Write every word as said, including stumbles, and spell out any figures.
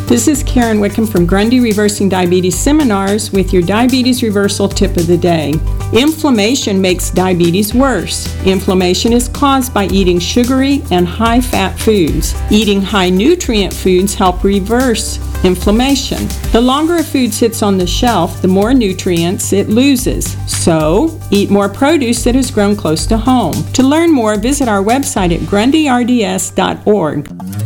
This is Karen Wickham from Grundy Reversing Diabetes Seminars with your Diabetes Reversal Tip of the Day. Inflammation makes diabetes worse. Inflammation is caused by eating sugary and high-fat foods. Eating high-nutrient foods help reverse inflammation. The longer a food sits on the shelf, the more nutrients it loses. So, eat more produce that has grown close to home. To learn more, visit our website at grundy r d s dot org.